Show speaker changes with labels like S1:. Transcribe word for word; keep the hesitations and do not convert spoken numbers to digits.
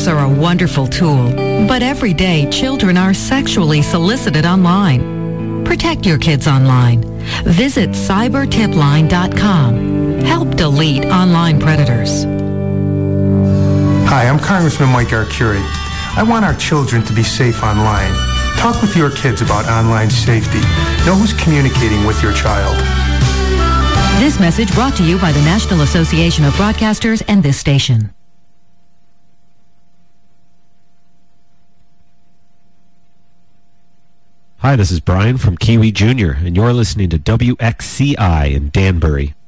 S1: are a wonderful tool, but every day children are sexually solicited online. Protect your kids online. Visit cyber tip line dot com. Help delete online predators.
S2: Hi, I'm Congressman Mike Arcuri. I want our children to be safe online. Talk with your kids about online safety. Know who's communicating with your child.
S1: This message brought to you by the National Association of Broadcasters and this station.
S3: Hi, this is Brian from Kiwi Junior, and you're listening to W X C I in Danbury.